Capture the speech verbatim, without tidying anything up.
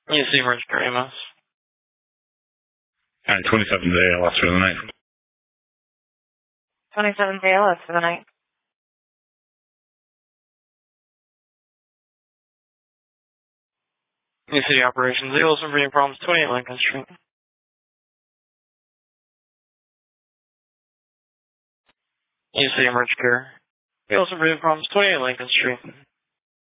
You see Rich Amos. Alright, twenty-seven A L S for the night. twenty-seven A L S for the night. New City Operations, Eagles and Breeding Problems, twenty-eight Lincoln Street. New City Emergency Care. Eagles and Breeding Problems, twenty-eight Lincoln Street.